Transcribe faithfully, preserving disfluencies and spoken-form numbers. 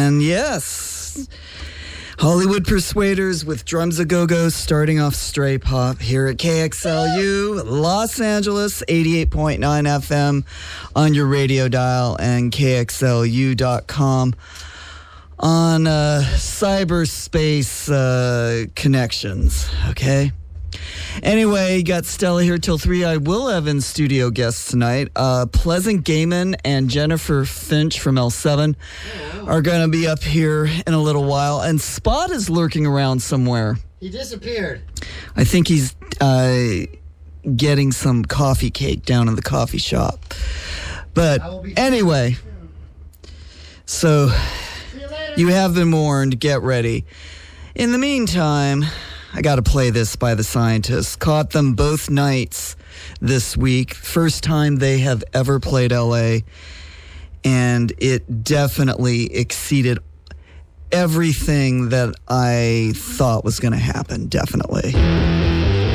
And yes, Hollywood Persuaders with Drums A Go-Go starting off Stray Pop here at K X L U, Los Angeles, eighty-eight point nine F M on your radio dial and K X L U dot com on uh, cyberspace uh, connections, okay? Anyway, got Stella here till three. I will have in studio guests tonight. Uh, Pleasant Gaiman and Jennifer Finch from L seven are going to be up here in a little while. And Spot is lurking around somewhere. He disappeared. I think he's uh, getting some coffee cake down in the coffee shop. But anyway, so you have been warned. Get ready. In the meantime, I got to play this by the Scientists. Caught them both nights this week. First time they have ever played L A. And it definitely exceeded everything that I thought was going to happen. Definitely.